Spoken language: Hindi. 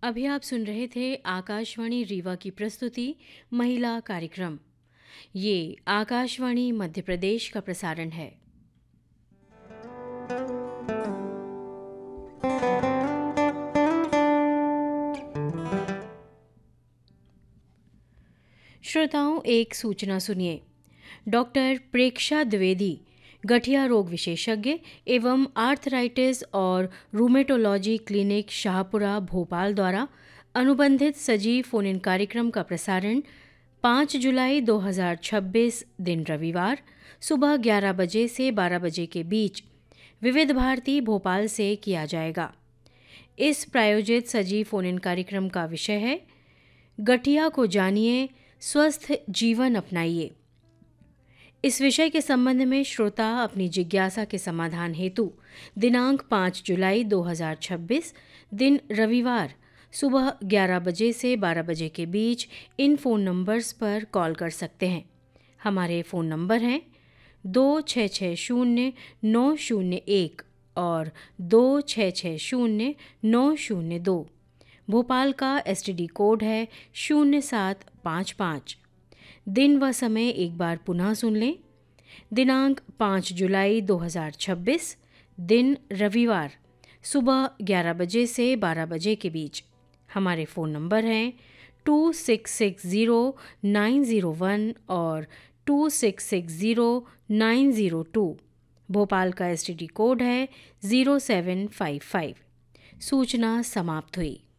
अभी आप सुन रहे थे आकाशवाणी रीवा की प्रस्तुति महिला कार्यक्रम। ये आकाशवाणी मध्य प्रदेश का प्रसारण है। श्रोताओं, एक सूचना सुनिए। डॉक्टर प्रेक्षा द्विवेदी, गठिया रोग विशेषज्ञ एवं आर्थराइटिस और रूमेटोलॉजी क्लिनिक शाहपुरा भोपाल द्वारा अनुबंधित सजीव फोन इन कार्यक्रम का प्रसारण 5 जुलाई 2026 दिन रविवार सुबह 11 बजे से 12 बजे के बीच विविध भारती भोपाल से किया जाएगा। इस प्रायोजित सजीव फोन इन कार्यक्रम का विषय है गठिया को जानिए, स्वस्थ जीवन अपनाइए। इस विषय के संबंध में श्रोता अपनी जिज्ञासा के समाधान हेतु दिनांक 5 जुलाई 2026 दिन रविवार सुबह 11 बजे से 12 बजे के बीच इन फ़ोन नंबर्स पर कॉल कर सकते हैं। हमारे फ़ोन नंबर हैं 2660-901 और 2660-902। भोपाल का एसटीडी कोड है 0755। दिन व समय एक बार पुनः सुन लें। दिनांक 5 जुलाई 2026 दिन रविवार सुबह 11 बजे से 12 बजे के बीच। हमारे फ़ोन नंबर हैं 2660-901 और 2660-902। भोपाल का एसटीडी कोड है 0755। सूचना समाप्त हुई।